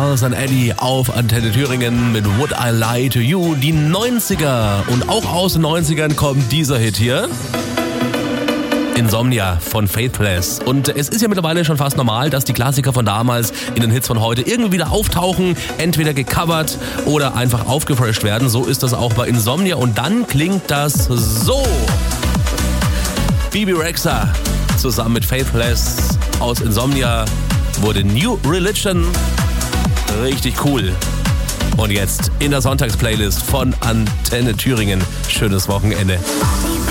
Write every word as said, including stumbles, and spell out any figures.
Giles and Eddie auf Antenne Thüringen mit Would I Lie to You. Die neunziger und auch aus den neunzigern kommt dieser Hit hier. Insomnia von Faithless. Und es ist ja mittlerweile schon fast normal, dass die Klassiker von damals in den Hits von heute irgendwie wieder auftauchen, entweder gecovert oder einfach aufgefrischt werden. So ist das auch bei Insomnia und dann klingt das so. Bebe Rexha zusammen mit Faithless aus Insomnia wurde New Religion. Richtig cool. Und jetzt in der Sonntagsplaylist von Antenne Thüringen. Schönes Wochenende.